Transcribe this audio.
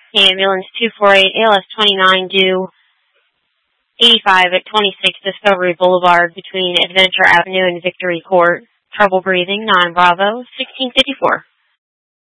Ambulance 248, ALS 29, due 85 at 26 Discovery Boulevard between Adventure Avenue and Victory Court. Trouble breathing, 9 Bravo, 1654.